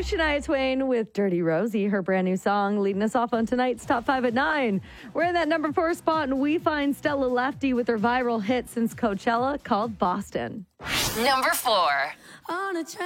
Shania Twain with Dirty Rosie, her brand new song, leading us off on tonight's Top 5 at 9. We're in that number 4 spot, and we find Stella Lefty with her viral hit since Coachella called Boston. Number 4. On a